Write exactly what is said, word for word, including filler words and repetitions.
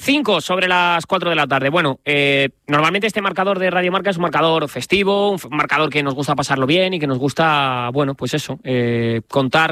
cinco sobre las cuatro de la tarde. Bueno, eh, normalmente este marcador de Radio Marca es un marcador festivo, un marcador que nos gusta pasarlo bien y que nos gusta, bueno, pues eso, eh, contar